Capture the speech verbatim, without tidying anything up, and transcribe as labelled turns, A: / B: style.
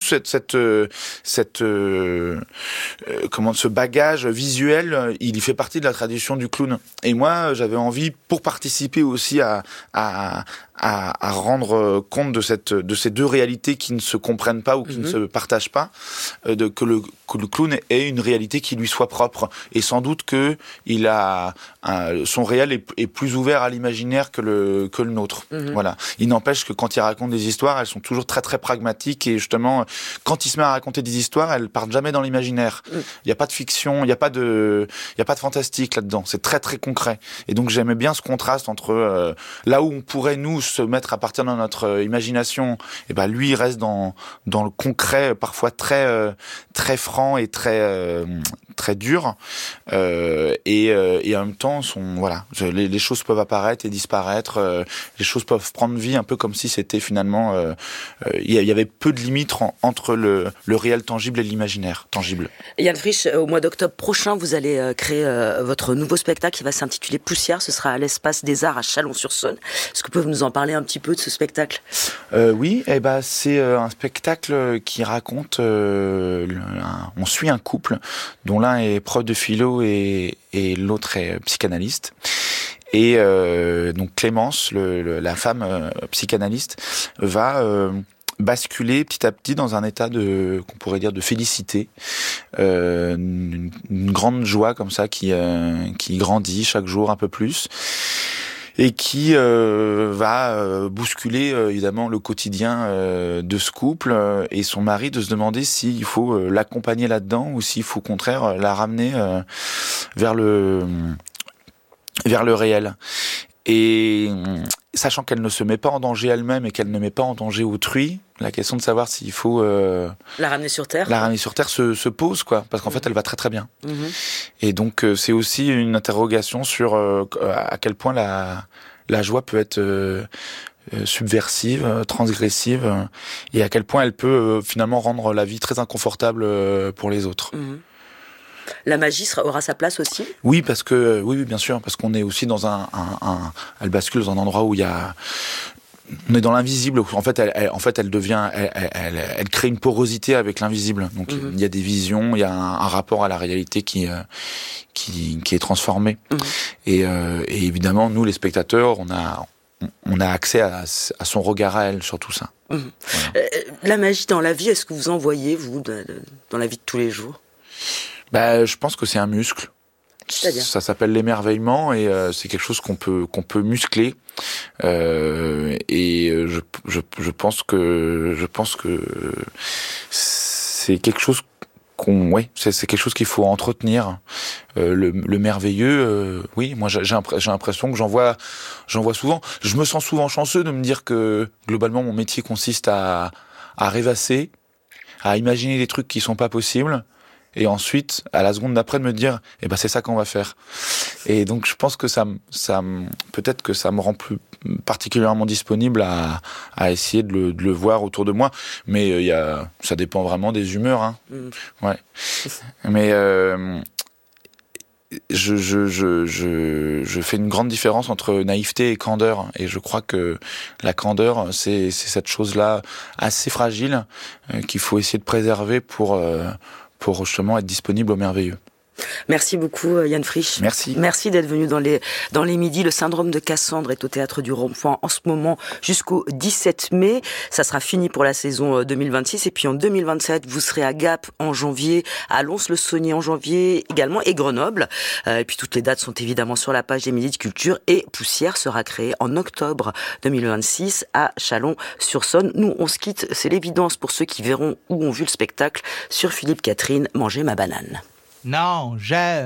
A: cette, cette, cette euh, euh, comment, ce bagage visuel, il y fait partie de la tradition du clown. Et moi, j'avais envie, pour participer aussi à, à, à, à rendre compte de cette, de ces deux réalités qui ne se comprennent pas ou qui mm-hmm. ne se partagent pas, euh, de, que le, que le clown ait une réalité qui lui soit propre. Et sans doute que il a un, son réel est, est plus ouvert à l'imaginaire que le, que le nôtre. Mm-hmm. Voilà. Il n'empêche que quand il raconte des histoires, elles sont toujours très très pragmatiques et justement, quand il se met à raconter des histoires, elles partent jamais dans l'imaginaire. Il mm. n'y a pas de fiction, il n'y a pas de, il y a pas de fantastique là-dedans. C'est très très concret. Et donc j'aimais bien ce contraste entre euh, là où on pourrait nous se mettre à partir de notre euh, imagination, et ben lui il reste dans dans le concret, parfois très euh, très franc et très euh, très dur. Euh, et, euh, et en même temps, sont, voilà, les, les choses peuvent apparaître et disparaître. Euh, les choses peuvent prendre vie, un peu comme si c'était finalement, il euh, euh, y avait peu de limites en, entre le, le réel tangible et l'imaginaire tangible.
B: Yann Frisch, au mois d'octobre prochain, vous allez euh, créer euh, votre nouveau spectacle qui va s'intituler Poussière. Ce sera à l'Espace des Arts à Chalon-sur-Saône. Est-ce que vous pouvez nous en parler un petit peu de ce spectacle ?
A: euh, Oui, eh ben, c'est euh, un spectacle qui raconte, euh, le, un, on suit un couple dont l'un est prof de philo et, et l'autre est psychanalyste. Et euh, donc Clémence, le, le, la femme euh, psychanalyste, va euh, basculer petit à petit dans un état de, qu'on pourrait dire, de félicité, euh, une, une grande joie comme ça qui euh, qui grandit chaque jour un peu plus. Et qui euh, va euh, bousculer euh, évidemment le quotidien euh, de ce couple euh, et son mari, de se demander s'il faut euh, l'accompagner là-dedans ou s'il faut au contraire euh, la ramener euh, vers le vers le réel. Et sachant qu'elle ne se met pas en danger elle-même et qu'elle ne met pas en danger autrui, la question de savoir s'il faut euh,
B: la ramener sur terre,
A: la ramener sur terre se, se pose, quoi, parce qu'en mmh. fait elle va très très bien. Mmh. Et donc euh, c'est aussi une interrogation sur euh, à quel point la la joie peut être euh, subversive, transgressive, euh, et à quel point elle peut euh, finalement rendre la vie très inconfortable euh, pour les autres. Mmh.
B: La magie aura sa place aussi ?
A: Oui, parce que oui, oui, bien sûr, parce qu'on est aussi dans un, un, un elle bascule dans un endroit où il y a, on est dans l'invisible. En fait, elle, elle en fait, elle devient, elle, elle, elle crée une porosité avec l'invisible. Donc, mm-hmm. il y a des visions, il y a un, un rapport à la réalité qui, euh, qui, qui est transformé. Mm-hmm. Et, euh, et évidemment, nous, les spectateurs, on a, on a accès à, à son regard à elle sur tout ça.
B: Mm-hmm. Voilà. Euh, la magie dans la vie, est-ce que vous en voyez, vous, de, de, dans la vie de tous les jours ?
A: Bah, je pense que c'est un muscle.
B: C'est-à-dire ?
A: Ça s'appelle l'émerveillement et euh, c'est quelque chose qu'on peut qu'on peut muscler. Euh, et je, je je pense que je pense que c'est quelque chose qu'on ouais c'est c'est quelque chose qu'il faut entretenir. Euh, le, le merveilleux, euh, oui, moi j'ai j'ai l'impression que j'en vois j'en vois souvent. Je me sens souvent chanceux de me dire que globalement mon métier consiste à à rêvasser, à imaginer des trucs qui sont pas possibles. Et ensuite, à la seconde d'après, de me dire, eh ben c'est ça qu'on va faire. Et donc, je pense que ça, ça, peut-être que ça me rend plus particulièrement disponible à, à essayer de le, de le voir autour de moi. Mais il y a, ça dépend vraiment des humeurs, hein. Mmh. Ouais. Mais euh, je, je, je, je, je fais une grande différence entre naïveté et candeur. Et je crois que la candeur, c'est, c'est cette chose-là assez fragile euh, qu'il faut essayer de préserver pour. Euh, pour justement être disponible au merveilleux.
B: Merci beaucoup Yann Frisch.
A: Merci.
B: Merci d'être venu dans les, dans les midis. Le syndrome de Cassandre est au Théâtre du Rond-Point en ce moment jusqu'au dix-sept mai. Ça sera fini pour la saison deux mille vingt-six. Et puis en deux mille vingt-sept, vous serez à Gap en janvier, à Lons-le-Saunier en janvier également et Grenoble. Euh, et puis toutes les dates sont évidemment sur la page des Midis de Culture. Et Poussière sera créée en octobre deux mille vingt-six à Chalon-sur-Saône. Nous, on se quitte. C'est l'évidence pour ceux qui verront ou ont vu le spectacle sur Philippe Catherine, Manger ma banane.
C: Non, je...